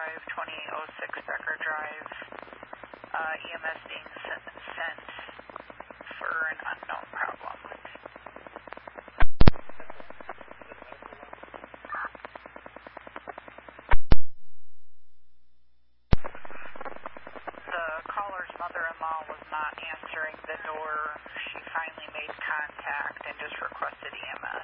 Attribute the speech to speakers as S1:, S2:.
S1: Drive, 2806 Becker Drive, EMS being sent for an unknown problem. The caller's mother-in-law was not answering the door. She finally made contact and just requested EMS.